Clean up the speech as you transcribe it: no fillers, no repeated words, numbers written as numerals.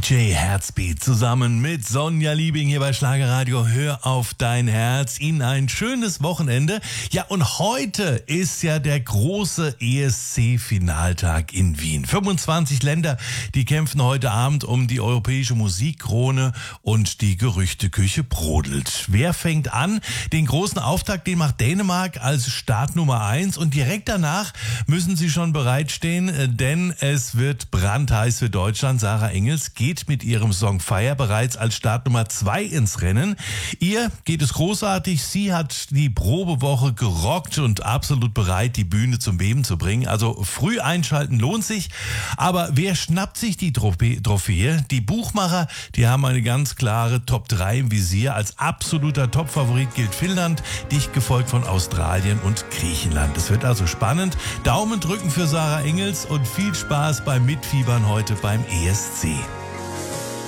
DJ Herzbeat zusammen mit Sonja Liebing hier bei Schlagerradio. Hör auf dein Herz. Ihnen ein schönes Wochenende. Ja, und heute ist ja der große ESC-Finaltag in Wien. 25 Länder, die kämpfen heute Abend um die europäische Musikkrone und die Gerüchteküche brodelt. Wer fängt an? Den großen Auftakt, den macht Dänemark als Start Nummer 1 und direkt danach müssen sie schon bereitstehen, denn es wird brandheiß für Deutschland. Sarah Engels geht mit ihrem Song Fire bereits als Startnummer 2 ins Rennen. Ihr geht es großartig. Sie hat die Probewoche gerockt und absolut bereit, die Bühne zum Beben zu bringen. Also früh einschalten lohnt sich. Aber wer schnappt sich die Trophäe? Die Buchmacher, die haben eine ganz klare Top 3 im Visier. Als absoluter Topfavorit gilt Finnland, dicht gefolgt von Australien und Griechenland. Es wird also spannend. Daumen drücken für Sarah Engels und viel Spaß beim Mitfiebern heute beim ESC.